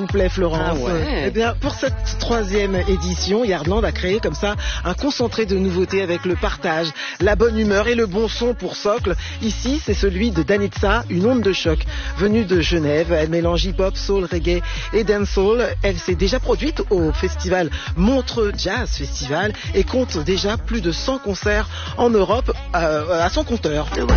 vous plaît, Florence? Ah ouais. Eh bien, pour cette 3e édition, Yardland a créé comme ça un concentré de nouveautés avec le partage, la bonne humeur et le bon son pour socle. Ici, c'est celui de Danitza, une onde de choc. Venue de Genève, elle mélange hip-hop, soul, reggae et dancehall. Elle s'est déjà produite au festival Montreux Jazz Festival et compte déjà plus de 100 concerts en Europe à son compteur.